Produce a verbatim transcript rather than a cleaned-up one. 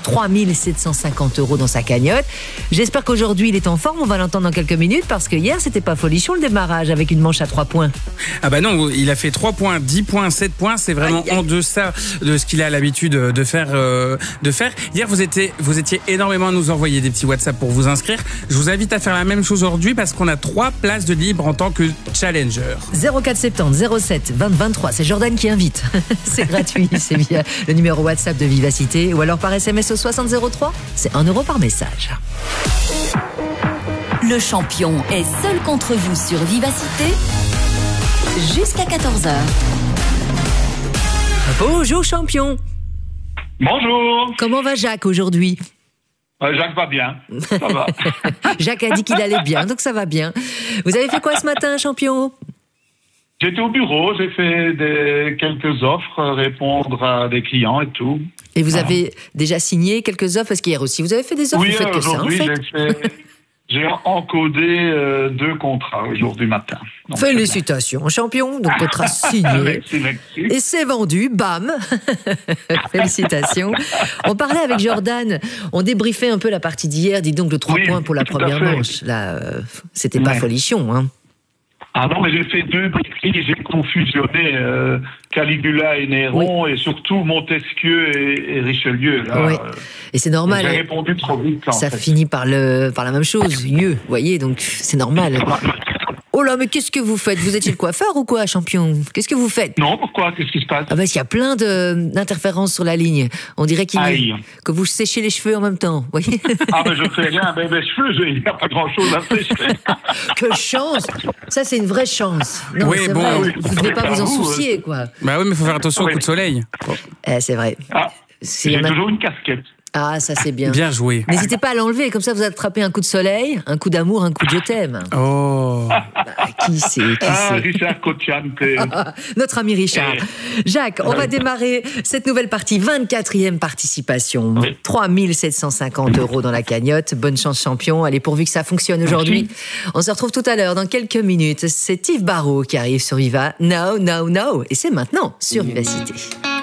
trois mille sept cent cinquante euros dans sa cagnotte. J'espère qu'aujourd'hui il est en forme, on va l'entendre dans quelques minutes parce que hier c'était pas folichon le démarrage avec une manche à trois points. Ah bah non, il a fait trois points, dix points, sept points, c'est vraiment aïe, aïe. en deçà de ce qu'il a l'habitude de faire, euh, de faire. Hier vous étiez, vous étiez énormément à nous envoyer des petits WhatsApp pour vous inscrire. Je vous invite à faire la même chose aujourd'hui parce qu'on a trois places de libre en tant que challenger. zéro quatre soixante-dix zéro sept vingt vingt-trois, c'est Jordan qui invite. C'est gratuit, c'est via le numéro WhatsApp de Vivacité ou alors par S M S au soixante zéro trois, c'est un euro par message. Le champion est seul contre vous sur Vivacité jusqu'à quatorze heures. Bonjour champion. Bonjour. Comment va Jacques aujourd'hui? Euh, Jacques va bien, ça va. Jacques a dit qu'il allait bien, donc ça va bien. Vous avez fait quoi ce matin, champion? J'étais au bureau, j'ai fait des, quelques offres, répondre à des clients et tout. Et vous avez déjà signé quelques offres? Parce qu'hier aussi, vous avez fait des offres? Oui, vous faites que ça, en aujourd'hui, fait. j'ai fait... J'ai encodé euh, deux contrats aujourd'hui matin. Donc, félicitations, champion. Donc, contrat signé. merci, merci. Et c'est vendu, bam. Félicitations. On parlait avec Jordan, on débriefait un peu la partie d'hier. Dis donc, le trois oui, points pour la première manche. Là, euh, c'était pas ouais. folichon, hein. Ah non, mais j'ai fait deux briqueries, j'ai confusionné euh, Caligula et Néron, oui. et surtout Montesquieu et, et Richelieu. Là, oui. euh, et c'est normal. J'ai répondu trop vite. En ça fait. finit par, le, par la même chose, mieux, vous voyez, donc c'est normal. Oh là, mais qu'est-ce que vous faites? Vous êtes chez le coiffeur ou quoi, champion? Qu'est-ce que vous faites? Non, pourquoi? Qu'est-ce qui se passe? Ah bah, il y a plein de, d'interférences sur la ligne. On dirait qu'il Aïe. que vous séchez les cheveux en même temps, vous voyez? Ah ben je fais rien, ben mes cheveux, il n'y a pas grand-chose à sécher. Que chance! Ça, c'est une vraie chance. Non, oui, c'est bon, vrai. oui. Vous ne devez pas vous en vous, soucier, quoi. Bah oui, mais il faut faire attention oui. au coup de soleil. Eh, c'est vrai. Ah, j'ai a... toujours une casquette. Ah, ça c'est bien. Bien joué. N'hésitez pas à l'enlever, comme ça vous attrapez un coup de soleil, un coup d'amour, un coup de je t'aime. Oh. Bah, qui c'est qui Ah, c'est Richard Cocciante. Notre ami Richard. Jacques, on va démarrer cette nouvelle partie, vingt-quatrième participation. Oui. trois mille sept cent cinquante euros dans la cagnotte. Bonne chance, champion. Allez, pourvu que ça fonctionne aujourd'hui. On se retrouve tout à l'heure, dans quelques minutes. C'est Yves Barrault qui arrive sur Viva. No, no, no. Et c'est maintenant sur Vivacité.